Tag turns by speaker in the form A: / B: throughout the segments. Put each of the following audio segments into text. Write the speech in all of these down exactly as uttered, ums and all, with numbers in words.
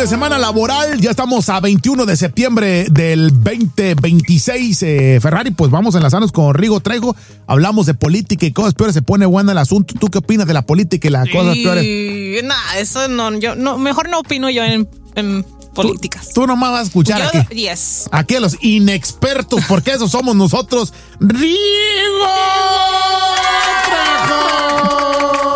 A: de semana laboral, ya estamos a veintiuno de septiembre del veinte veintiséis. Eh, Ferrari, pues vamos a enlazarnos con Rigo Trejo. Hablamos de política y cosas peores, se pone bueno el asunto. ¿Tú qué opinas de la política y las cosas peores?
B: Nah, eso no, yo no, mejor no opino yo en, en políticas.
A: Tú, tú nomás vas a escuchar
B: yo,
A: aquí.
B: Yes.
A: Aquí a los inexpertos, porque esos somos nosotros. Rigo Trejo.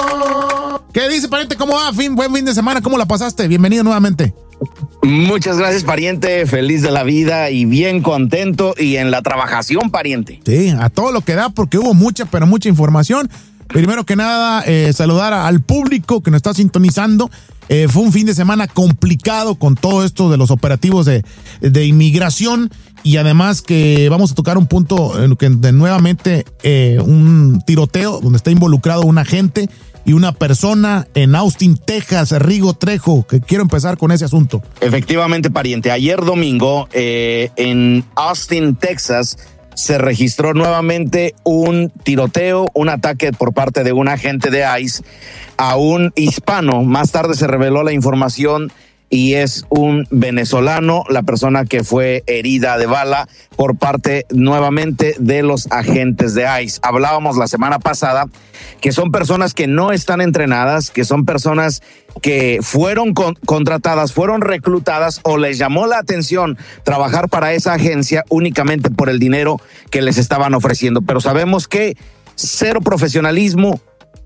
A: ¿Qué dice, pariente? ¿Cómo va? Fin, buen fin de semana. ¿Cómo la pasaste? Bienvenido nuevamente.
C: Muchas gracias, pariente. Feliz de la vida y bien contento y en la trabajación, pariente.
A: Sí, a todo lo que da, porque hubo mucha, pero mucha información. Primero que nada, eh, saludar al público que nos está sintonizando. Eh, fue un fin de semana complicado con todo esto de los operativos de, de inmigración, y además que vamos a tocar un punto en que de nuevamente eh, un tiroteo donde está involucrado un agente y una persona en Austin, Texas. Rigo Trejo, que quiero empezar con ese asunto.
C: Efectivamente, pariente. Ayer domingo eh, en Austin, Texas, se registró nuevamente un tiroteo, un ataque por parte de un agente de ICE a un hispano. Más tarde se reveló la información y es un venezolano, la persona que fue herida de bala por parte nuevamente de los agentes de ICE. Hablábamos la semana pasada que son personas que no están entrenadas, que son personas que fueron con, contratadas, fueron reclutadas o les llamó la atención trabajar para esa agencia únicamente por el dinero que les estaban ofreciendo. Pero sabemos que cero profesionalismo,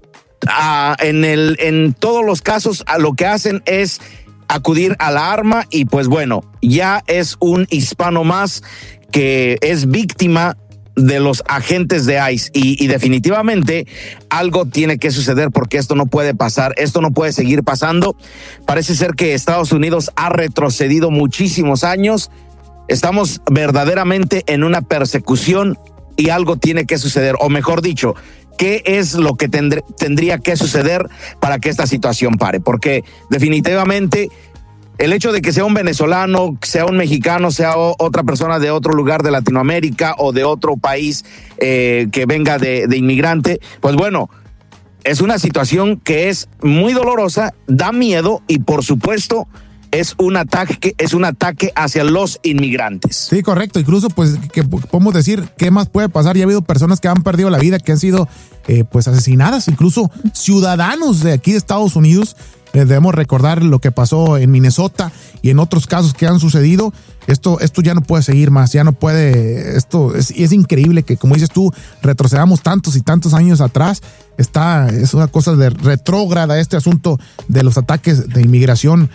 C: uh, en, el, en todos los casos a lo que hacen es acudir a la arma y pues bueno, ya es un hispano más que es víctima de los agentes de ICE y, y definitivamente algo tiene que suceder porque esto no puede pasar, esto no puede seguir pasando. Parece ser que Estados Unidos ha retrocedido muchísimos años, estamos verdaderamente en una persecución y algo tiene que suceder, o mejor dicho, ¿qué es lo que tendr- tendría que suceder para que esta situación pare? Porque definitivamente el hecho de que sea un venezolano, sea un mexicano, sea o, otra persona de otro lugar de Latinoamérica o de otro país eh, que venga de, de inmigrante, pues bueno, es una situación que es muy dolorosa, da miedo y por supuesto es un ataque, es un ataque hacia los inmigrantes.
A: Sí, correcto. Incluso, pues, que podemos decir qué más puede pasar. Ya ha habido personas que han perdido la vida, que han sido, eh, pues, asesinadas. Incluso ciudadanos de aquí de Estados Unidos. Eh, debemos recordar lo que pasó en Minnesota y en otros casos que han sucedido. Esto, esto ya no puede seguir más. Ya no puede. Esto es, es increíble que, como dices tú, retrocedamos tantos y tantos años atrás. Está, es una cosa de retrógrada este asunto de los ataques de inmigración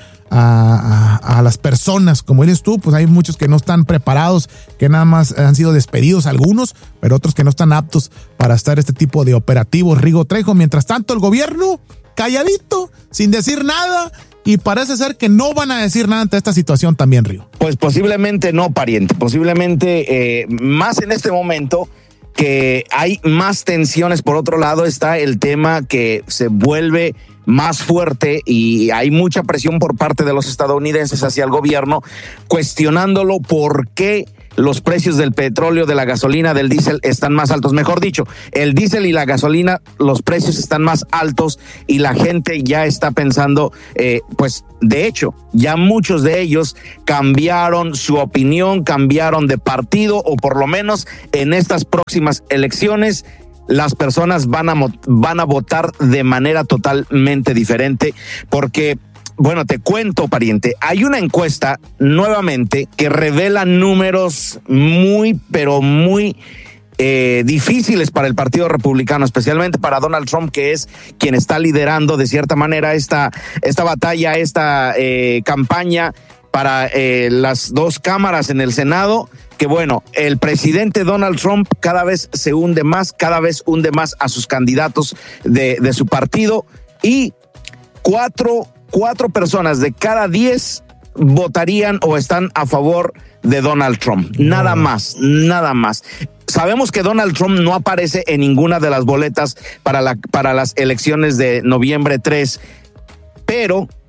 A: A, a, a las personas, como eres tú. Pues hay muchos que no están preparados, que nada más han sido despedidos algunos, pero otros que no están aptos para estar este tipo de operativos. Rigo Trejo, mientras tanto el gobierno calladito, sin decir nada, y parece ser que no van a decir nada ante esta situación también, Rigo.
C: Pues posiblemente no, pariente, posiblemente eh, más en este momento que hay más tensiones. Por otro lado está el tema que se vuelve más fuerte y hay mucha presión por parte de los estadounidenses hacia el gobierno, cuestionándolo por qué los precios del petróleo, de la gasolina, del diésel están más altos. Mejor dicho, el diésel y la gasolina, los precios están más altos y la gente ya está pensando, eh, pues de hecho, ya muchos de ellos cambiaron su opinión, cambiaron de partido, o por lo menos en estas próximas elecciones las personas van a, van a votar de manera totalmente diferente, porque, bueno, te cuento, pariente, hay una encuesta nuevamente que revela números muy, pero muy eh, difíciles para el Partido Republicano, especialmente para Donald Trump, que es quien está liderando de cierta manera esta, esta batalla, esta eh, campaña para eh, las dos cámaras en el Senado. Que bueno, el presidente Donald Trump cada vez se hunde más, cada vez hunde más a sus candidatos de, de su partido, y cuatro, cuatro personas de cada diez votarían o están a favor de Donald Trump. Nada más, nada más. Sabemos que Donald Trump no aparece en ninguna de las boletas para, la, para las elecciones de noviembre tres, pero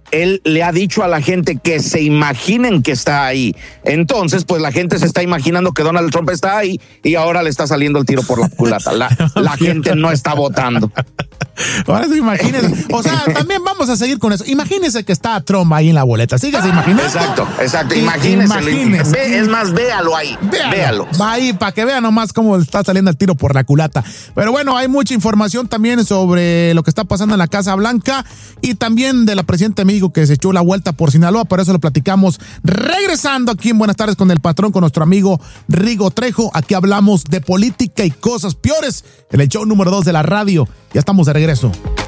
C: él le ha dicho a la gente que se imaginen que está ahí. Entonces, pues la gente se está imaginando que Donald Trump está ahí y ahora le está saliendo el tiro por la culata. La, la gente no está votando.
A: Ahora sí, imagínense. O sea, también vamos a seguir con eso. Imagínense que está Trump ahí en la boleta. Síguese imaginando.
C: Exacto, exacto. Imagínense.
A: Imagínense.
C: Ve, es más, véalo ahí.
A: Véalo.
C: Véalo.
A: Va ahí para que vean nomás cómo está saliendo el tiro por la culata. Pero bueno, hay mucha información también sobre lo que está pasando en la Casa Blanca y también de la presidenta de México que se echó la vuelta por Sinaloa. Por eso lo platicamos regresando aquí en Buenas Tardes con el Patrón, con nuestro amigo Rigo Trejo. Aquí hablamos de política y cosas peores en el show número dos de la radio. Ya estamos de regreso.